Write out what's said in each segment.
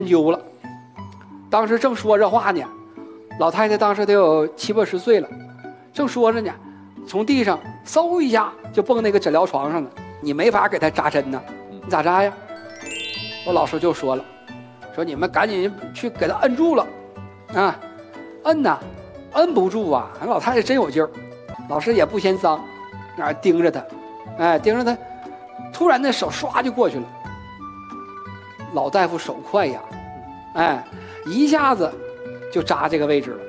究了。当时正说这话呢，老太太当时得有70、80岁了，正说着呢，从地上嗖一下就蹦那个诊疗床上了。你没法给她扎针呢，你咋扎呀？我老师就说了，说你们赶紧去给她摁住了，啊，摁呐，摁不住啊。老太太真有劲儿，老师也不嫌脏，那盯着她，哎，盯着她，突然那手唰就过去了。老大夫手快呀，哎，一下子就扎这个位置了，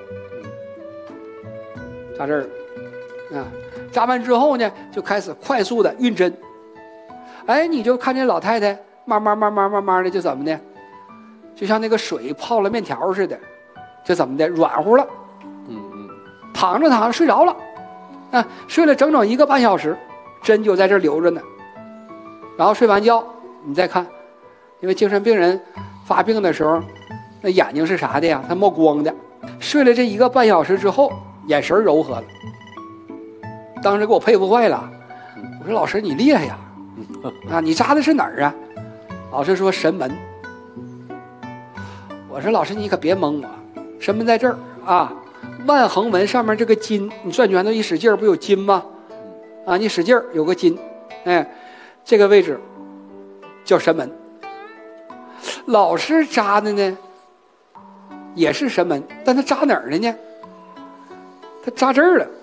扎这儿了，啊，扎完之后呢，就开始快速的运针，哎，你就看见老太太慢慢的就怎么的，就像那个水泡了面条似的，就怎么的软乎了，躺着睡着了，啊，睡了整整1个半小时，针就在这留着呢，然后睡完觉你再看。因为精神病人发病的时候，那眼睛是啥的呀？它冒光的。睡了这1个半小时之后，眼神柔和了。当时给我佩服坏了。我说老师你厉害呀！啊，你扎的是哪儿啊？老师说神门。我说老师你可别蒙我，神门在这儿啊，万横纹上面这个筋，你转拳头一使劲不有筋吗？啊，你使劲有个筋，哎，这个位置叫神门。老师扎的呢也是神门，但他扎哪儿了呢？他扎这儿了。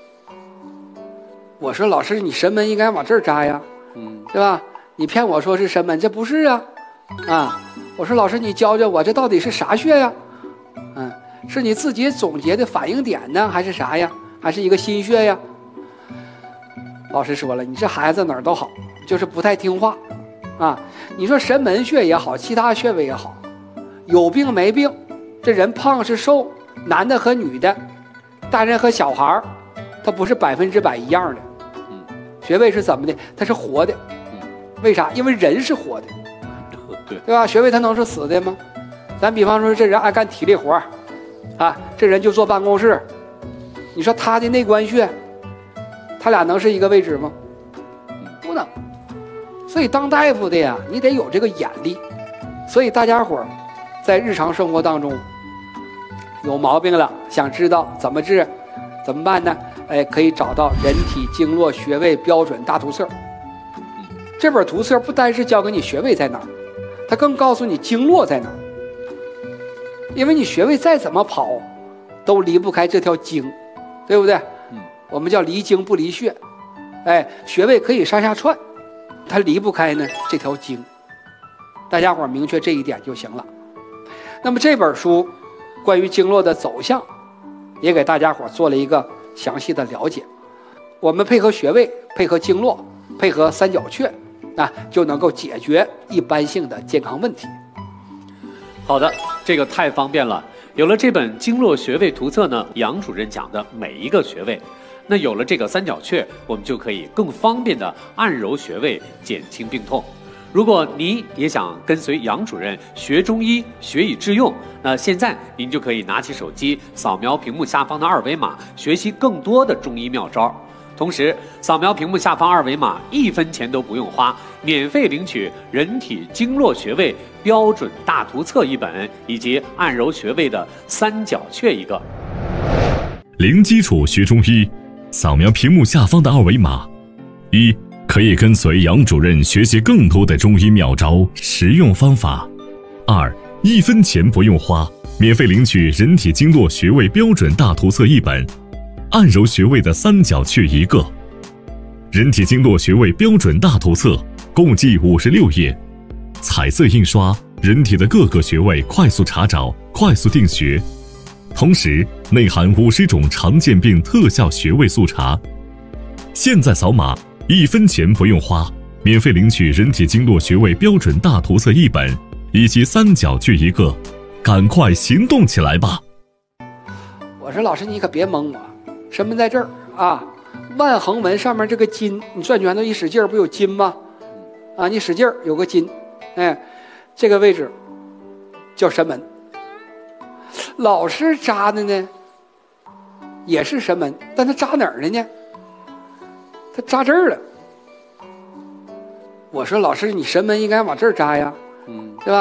我说老师你神门应该往这儿扎呀，对吧？你骗我说是神门，这不是啊。啊，我说老师你教教我这到底是啥穴呀？是你自己总结的反应点呢，还是啥呀？还是一个心穴呀？老师说了，你这孩子哪儿都好，就是不太听话啊。你说神门穴也好，其他穴位也好，有病没病，这人胖是瘦，男的和女的，大人和小孩，他不是100%一样的。穴位是怎么的？它是活的。为啥？因为人是活的，对吧？穴位它能是死的吗？咱比方说这人爱干体力活啊，这人就坐办公室，你说他的内关穴，他俩能是一个位置吗？不能。所以当大夫的呀，你得有这个眼力。所以大家伙在日常生活当中有毛病了，想知道怎么治，怎么办呢？哎，可以找到《人体经络穴位标准大图册》。这本图册不单是教给你穴位在哪儿，它更告诉你经络在哪儿。因为你穴位再怎么跑，都离不开这条经，对不对？我们叫离经不离穴。哎，穴位可以上下串，它离不开呢这条经。大家伙明确这一点就行了。那么这本书关于经络的走向，也给大家伙做了一个详细的了解。我们配合穴位，配合经络，配合三角穴，就能够解决一般性的健康问题。 好的，这个太方便了。有了这本经络穴位图册呢，杨主任讲的每一个穴位，那有了这个三角穴，我们就可以更方便的按揉穴位，减轻病痛。如果您也想跟随杨主任学中医，学以致用，那现在您就可以拿起手机，扫描屏幕下方的2维码，学习更多的中医妙招。同时，扫描屏幕下方2维码，1分钱都不用花，免费领取《人体经络穴位标准大图册》1本，以及按揉穴位的三角穴1个。 零基础学中医，扫描屏幕下方的2维码。1. 可以跟随杨主任学习更多的中医妙招、实用方法。2. 1分钱不用花，免费领取《人体经络穴位标准大图册》1本，按揉穴位的三角穴1个。人体经络穴位标准大图册共计56页，彩色印刷，人体的各个穴位快速查找，快速定穴。同时内含50种常见病特效穴位速查。现在扫码，1分钱不用花，免费领取《人体经络穴位标准大图册》1本，以及三角穴1个，赶快行动起来吧！ 我说老师你可别蒙我，神门在这儿啊，万横纹上面这个筋，你转拳头一使劲不有筋吗？啊，你使劲有个筋，哎，这个位置叫神门。老师扎的呢也是神门，但他扎哪儿了呢？他扎这儿了。我说老师你神门应该往这儿扎呀，对吧？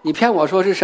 你骗我说是什